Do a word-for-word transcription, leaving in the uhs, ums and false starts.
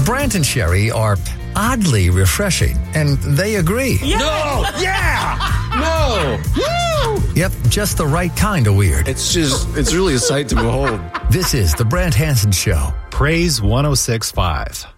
Brant and Sherry are oddly refreshing, and they agree. Yeah. No! Yeah! No! Woo! Yep, just the right kind of weird. It's just, it's really a sight to behold. This is The Brant Hansen Show. Praise one oh six point five.